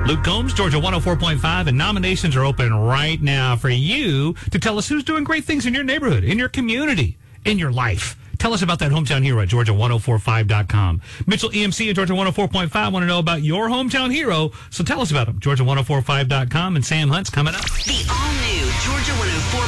Luke Combs, Georgia 104.5, and nominations are open right now for you to tell us who's doing great things in your neighborhood, in your community, in your life. Tell us about that hometown hero at Georgia1045.com. Mitchell EMC at Georgia 104.5 want to know about your hometown hero, so tell us about him. Georgia1045.com, and Sam Hunt's coming up. The